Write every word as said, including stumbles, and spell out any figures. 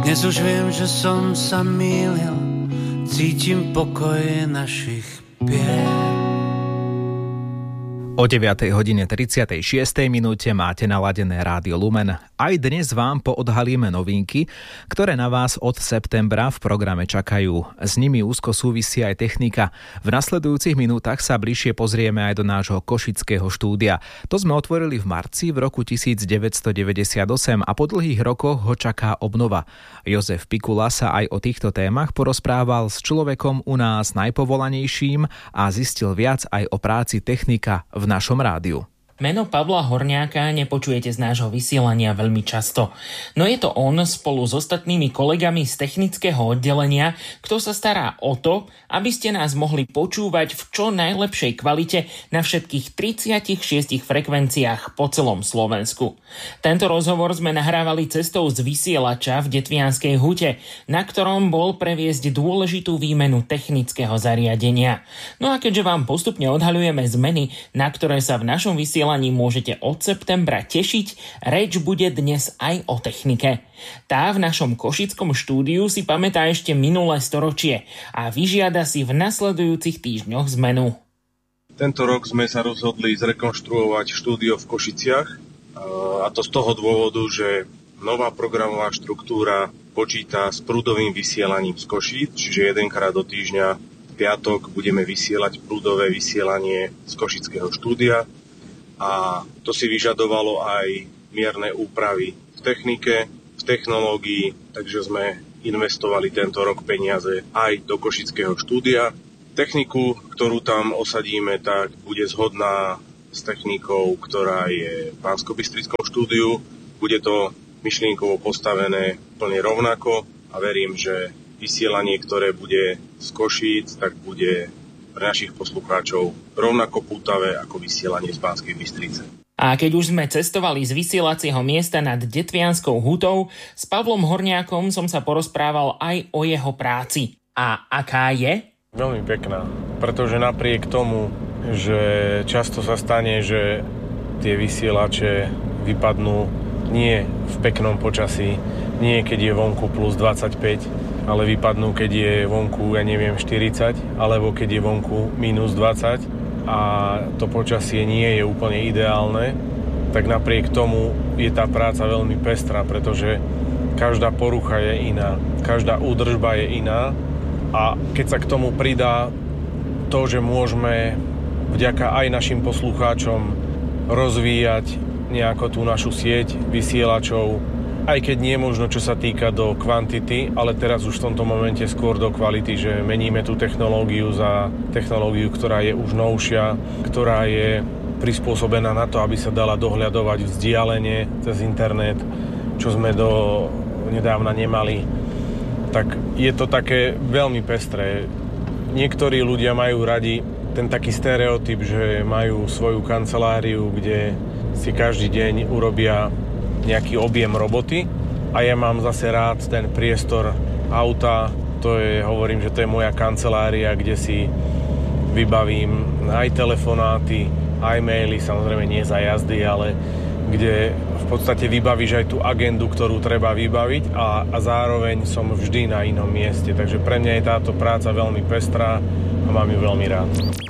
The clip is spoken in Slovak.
Dnes už viem, že som sa mýlil, cítim pokoj našich pier. O deviatej hodine tridsiatej šiestej minúte máte naladené Rádio Lumen. Aj dnes vám poodhalíme novinky, ktoré na vás od septembra v programe čakajú. S nimi úzko súvisí aj technika. V nasledujúcich minútach sa bližšie pozrieme aj do nášho košického štúdia. To sme otvorili v marci v roku devätnásťstodeväťdesiatosem a po dlhých rokoch ho čaká obnova. Jozef Pikula sa aj o týchto témach porozprával s človekom u nás najpovolanejším a zistil viac aj o práci technika v našom rádiu. Meno Pavla Horňáka nepočujete z nášho vysielania veľmi často. No je to on spolu s ostatnými kolegami z technického oddelenia, kto sa stará o to, aby ste nás mohli počúvať v čo najlepšej kvalite na všetkých tridsiatich šiestich frekvenciách po celom Slovensku. Tento rozhovor sme nahrávali cestou z vysielača v Detvianskej hute, na ktorom bol previesť dôležitú výmenu technického zariadenia. No a keďže vám postupne odhaľujeme zmeny, na ktoré sa v našom vysielaní môžete od septembra tešiť, reč bude dnes aj o technike. Tá v našom košickom štúdiu si pamätá ešte minulé storočie a vyžiada si v nasledujúcich týždňoch zmenu. Tento rok sme sa rozhodli zrekonštruovať štúdio v Košiciach, a to z toho dôvodu, že nová programová štruktúra počíta s prúdovým vysielaním z Košíc, čiže jedenkrát do týždňa v piatok budeme vysielať prúdové vysielanie z košického štúdia. A to si vyžadovalo aj mierne úpravy v technike, v technológii, takže sme investovali tento rok peniaze aj do košického štúdia. Techniku, ktorú tam osadíme, tak bude zhodná s technikou, ktorá je v Banskobystrickom štúdiu. Bude to myšlienkovo postavené plne rovnako a verím, že vysielanie, ktoré bude z Košíc, tak bude pre našich poslucháčov rovnako pútavé ako vysielanie z Banskej Bystrice. A keď už sme cestovali z vysielacieho miesta nad Detvianskou hutou, s Pavlom Horňákom som sa porozprával aj o jeho práci. A aká je? Veľmi pekná, pretože napriek tomu, že často sa stane, že tie vysielače vypadnú nie v peknom počasí, nie keď je vonku plus dvadsaťpäť, ale vypadnú, keď je vonku, ja neviem, štyridsať, alebo keď je vonku minus dvadsať a to počasie nie je úplne ideálne, tak napriek tomu je tá práca veľmi pestrá, pretože každá porucha je iná, každá údržba je iná a keď sa k tomu pridá to, že môžeme vďaka aj našim poslucháčom rozvíjať nejako tú našu sieť vysielačov, aj keď nie možno, čo sa týka do kvantity, ale teraz už v tomto momente skôr do kvality, že meníme tú technológiu za technológiu, ktorá je už novšia, ktorá je prispôsobená na to, aby sa dala dohľadovať vzdialene cez internet, čo sme do nedávna nemali. Tak je to také veľmi pestré. Niektorí ľudia majú radi ten taký stereotyp, že majú svoju kanceláriu, kde si každý deň urobia nejaký objem roboty a ja mám zase rád ten priestor auta, to je, hovorím, že to je moja kancelária, kde si vybavím aj telefonáty, aj maily, samozrejme nie za jazdy, ale kde v podstate vybavíš aj tú agendu, ktorú treba vybaviť a, a zároveň som vždy na inom mieste, takže pre mňa je táto práca veľmi pestrá a mám ju veľmi rád.